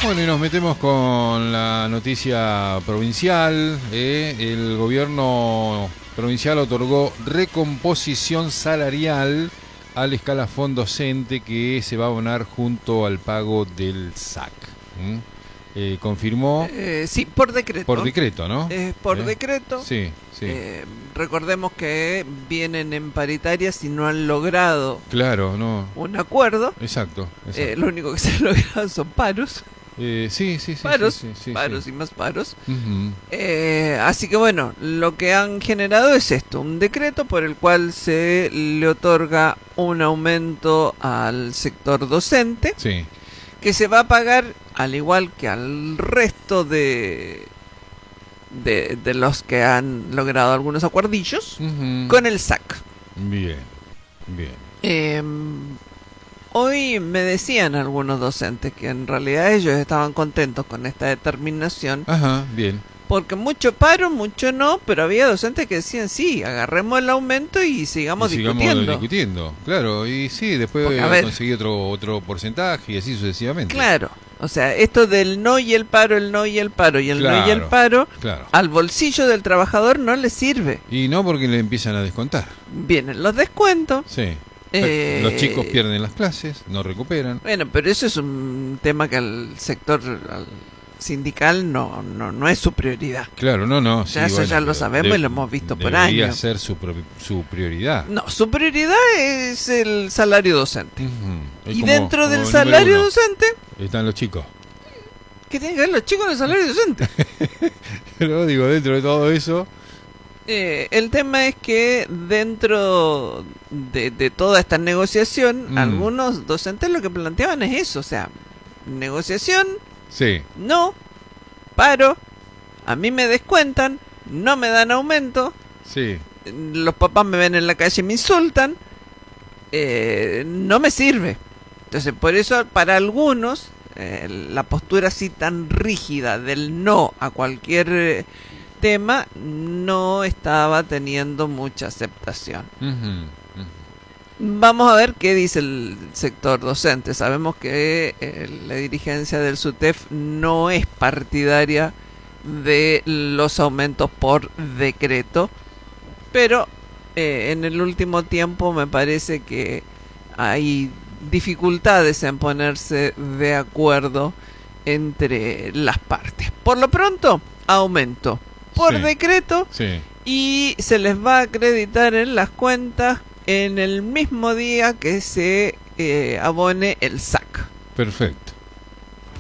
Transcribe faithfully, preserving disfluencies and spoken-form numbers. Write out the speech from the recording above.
Bueno, y nos metemos con la noticia provincial. Eh, el gobierno provincial otorgó recomposición salarial al escalafón docente que se va a abonar junto al pago del S A C. ¿Mm? Eh, confirmó... Eh, sí, por decreto. Por decreto, ¿no? Eh, por ¿Eh? decreto. Sí, sí. Eh, recordemos que vienen en paritarias y no han logrado Claro, no. un acuerdo. Exacto. exacto. Eh, lo único que se ha logrado son paros. Eh, sí, sí, sí. Paros, sí, sí, sí, paros sí. y más paros. Uh-huh. Eh, así que bueno, lo que han generado es esto, un decreto por el cual se le otorga un aumento al sector docente, Sí. que se va a pagar al igual que al resto de, de, de los que han logrado algunos acuerdillos, Uh-huh. con el S A C. Bien, bien. Eh, hoy me decían algunos docentes que en realidad ellos estaban contentos con esta determinación, Ajá, bien. porque mucho paro, mucho no, pero había docentes que decían sí, agarremos el aumento y sigamos, y sigamos discutiendo. discutiendo, claro, y sí, después Porque, a ver, conseguí otro otro porcentaje y así sucesivamente. Claro, o sea, esto del no y el paro, el no y el paro y el Claro, no y el paro, claro. al bolsillo del trabajador no le sirve. Y no porque le empiezan a descontar. Vienen los descuentos. Sí. Eh, Los chicos pierden las clases, no recuperan. Bueno, pero eso es un tema que al sector al sindical no, no, no es su prioridad. Claro, no, no. Sí, Ya eso bueno, ya lo pero sabemos de- y lo hemos visto por debería años. ser su, pro- su prioridad. No, su prioridad es el salario docente. Ujú. Es Y como- dentro como del número salario uno docente, están los chicos. ¿qué tienen que ver los chicos del salario docente? Pero digo, dentro de todo eso, Eh, el tema es que dentro de, de toda esta negociación, Mm. algunos docentes lo que planteaban es eso, o sea, negociación, sí, no, paro, a mí me descuentan, no me dan aumento, sí. los papás me ven en la calle y me insultan, eh, no me sirve. Entonces, por eso para algunos, eh, la postura así tan rígida del no a cualquier eh, tema no estaba teniendo mucha aceptación. Ujú, ujú. Vamos a ver qué dice el sector docente. Sabemos que eh, la dirigencia del SUTEF no es partidaria de los aumentos por decreto, pero eh, en el último tiempo me parece que hay dificultades en ponerse de acuerdo entre las partes. Por lo pronto, aumento por Sí. decreto Sí. y se les va a acreditar en las cuentas en el mismo día que se eh, abone el S A C. Perfecto.